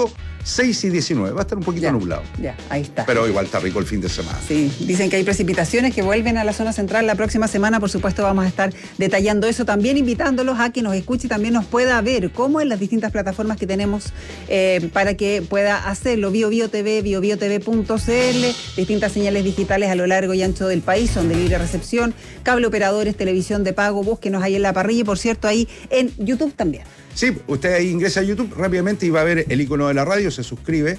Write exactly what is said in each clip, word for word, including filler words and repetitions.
cinco, seis y diecinueve. Va a estar un poquito ya, nublado. Ya, ahí está. Pero igual está rico el fin de semana. Sí, dicen que hay precipitaciones que vuelven a la zona central la próxima semana. Por supuesto, vamos a estar detallando eso. También invitándolos a que nos escuche y también nos pueda ver cómo en las distintas plataformas que tenemos eh, para que pueda hacerlo. Bio Bio T V, bio bio t v punto c l, distintas señales digitales a lo largo y ancho del país, son de libre recepción, cable operadores, televisión de pago, búsquenos ahí en la parrilla y por cierto ahí en YouTube también. Sí, usted ahí ingresa a YouTube rápidamente y va a ver el icono de la radio, se suscribe.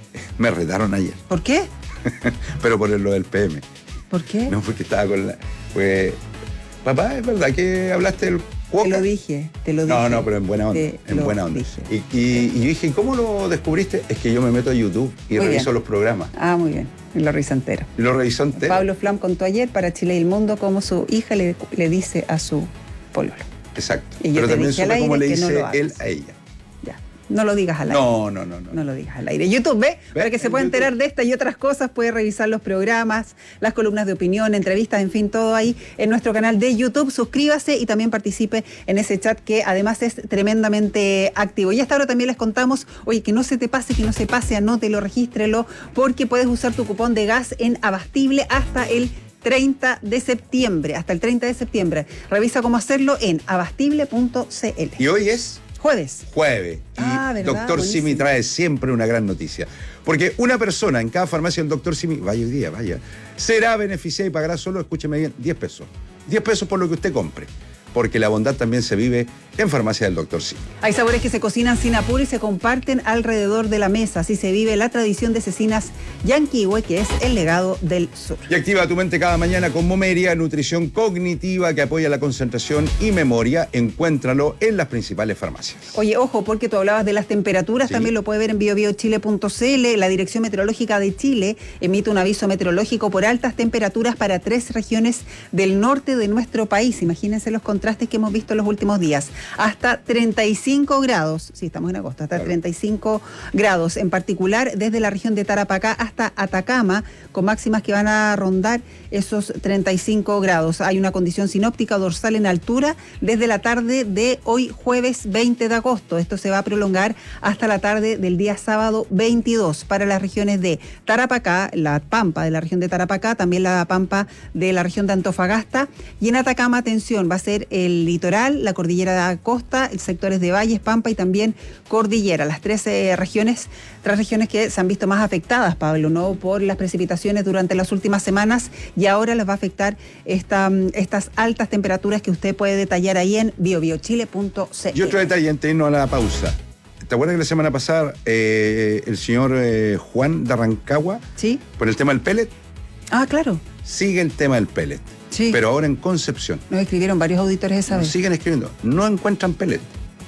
Me retaron ayer. ¿Por qué? Pero por lo del P M. ¿Por qué? No, porque estaba con la... Pues, papá, ¿es verdad que hablaste del Cuoca? Te lo dije, te lo dije. No, no, pero en buena onda, Te en lo buena onda. dije. Y, y, y yo dije, ¿cómo lo descubriste? Es que yo me meto a YouTube y Muy reviso bien. los programas. Ah, muy bien. Y lo reviso entero. Y lo reviso entero. Pablo Flam contó ayer para Chile y el Mundo cómo su hija le, le dice a su pololo. Exacto. Y yo Pero te también dije al supe cómo aire le que no dice lo él hagas. a ella. Ya. No lo digas al aire. No, no, no, no. No lo digas al aire. YouTube, ¿ve? ¿Ve? Para que se En pueda YouTube. enterar de esta y otras cosas, puede revisar los programas, las columnas de opinión, entrevistas, en fin, todo ahí en nuestro canal de YouTube. Suscríbase y también participe en ese chat que además es tremendamente activo. Y hasta ahora también les contamos, oye, que no se te pase, que no se pase, anótelo, regístrelo, porque puedes usar tu cupón de gas en Abastible hasta el treinta de septiembre, hasta el treinta de septiembre. Revisa cómo hacerlo en abastible punto c l. Y hoy es Jueves. jueves. Y Ah, ¿verdad? Doctor Simi Buenísimo. trae siempre una gran noticia. Porque una persona en cada farmacia del Doctor Simi, vaya hoy día, vaya, será beneficiada y pagará solo, escúcheme bien, diez pesos. diez pesos por lo que usted compre. Porque la bondad también se vive en farmacia del Doctor Simi. Hay sabores que se cocinan sin apuro y se comparten alrededor de la mesa. Así se vive la tradición de cecinas Yanquihue, que es el legado del sur. Y activa tu mente cada mañana con Momeria, nutrición cognitiva que apoya la concentración y memoria. Encuéntralo en las principales farmacias. Oye, ojo, porque tú hablabas de las temperaturas, Sí. también lo puede ver en bio bio chile punto c l. La Dirección Meteorológica de Chile emite un aviso meteorológico por altas temperaturas para tres regiones del norte de nuestro país. Imagínense los contrastes que hemos visto en los últimos días. Hasta treinta y cinco grados, sí, estamos en agosto, hasta Claro. treinta y cinco grados, en particular desde la región de Tarapacá hasta Atacama, con máximas que van a rondar esos treinta y cinco grados. Hay una condición sinóptica dorsal en altura desde la tarde de hoy jueves veinte de agosto. Esto se va a prolongar hasta la tarde del día sábado veintidós para las regiones de Tarapacá, la Pampa de la región de Tarapacá, también la Pampa de la región de Antofagasta, y en Atacama, atención, va a ser el litoral, la cordillera de la costa, sectores de valles, Pampa y también cordillera. Las trece regiones, tres regiones que se han visto más afectadas, Pablo, ¿no? Por las precipitaciones durante las últimas semanas y ahora les va a afectar esta, estas altas temperaturas que usted puede detallar ahí en bio bio chile punto c l. Y otro detalle antes de irnos a la pausa. ¿Te acuerdas que la semana pasada eh, el señor eh, Juan de Rancagua, ¿Sí? por el tema del pellet, Ah, claro. sigue el tema del pellet? Sí. Pero ahora en Concepción. Nos escribieron varios auditores esa Nos vez. siguen escribiendo. No encuentran pellet.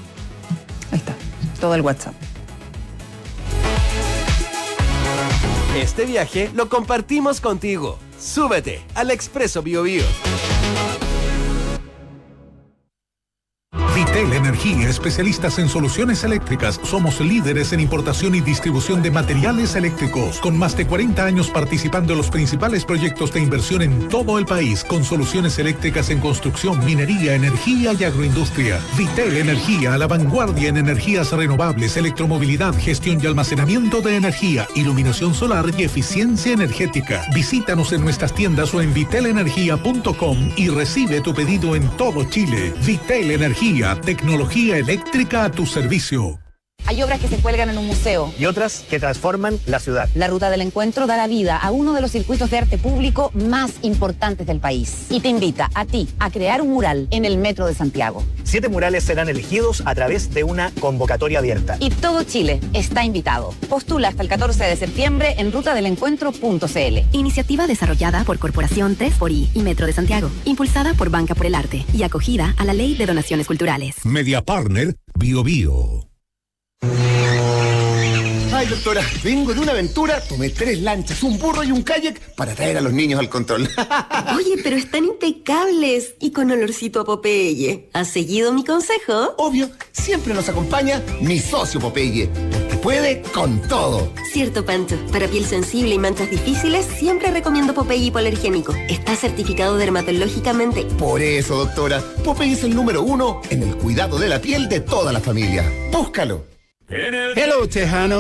Ahí está. Todo el WhatsApp. Este viaje lo compartimos contigo. Súbete al Expreso Bio Bio. Vitel Energía, especialistas en soluciones eléctricas. Somos líderes en importación y distribución de materiales eléctricos, con más de cuarenta años participando en los principales proyectos de inversión en todo el país, con soluciones eléctricas en construcción, minería, energía y agroindustria. Vitel Energía, a la vanguardia en energías renovables, electromovilidad, gestión y almacenamiento de energía, iluminación solar y eficiencia energética. Visítanos en nuestras tiendas o en vitel energía punto com y recibe tu pedido en todo Chile. Vitel Energía, tecnología eléctrica a tu servicio. Hay obras que se cuelgan en un museo. Y otras que transforman la ciudad. La Ruta del Encuentro da la vida a uno de los circuitos de arte público más importantes del país. Y te invita a ti a crear un mural en el Metro de Santiago. Siete murales serán elegidos a través de una convocatoria abierta. Y todo Chile está invitado. Postula hasta el catorce de septiembre en ruta del encuentro punto c l. Iniciativa desarrollada por Corporación tres por I y Metro de Santiago. Impulsada por Banca por el Arte y acogida a la Ley de Donaciones Culturales. Media Partner Bio Bio. Ay, doctora, vengo de una aventura, tomé tres lanchas, un burro y un kayak para traer a los niños al control. Oye, pero están impecables y con olorcito a Popeye. ¿Has seguido mi consejo? Obvio, siempre nos acompaña mi socio Popeye, porque puede con todo. Cierto, Pancho. Para piel sensible y manchas difíciles, siempre recomiendo Popeye hipoalergénico. Está certificado dermatológicamente. Por eso, doctora, Popeye es el número uno en el cuidado de la piel de toda la familia. Búscalo. Hello, Tejano.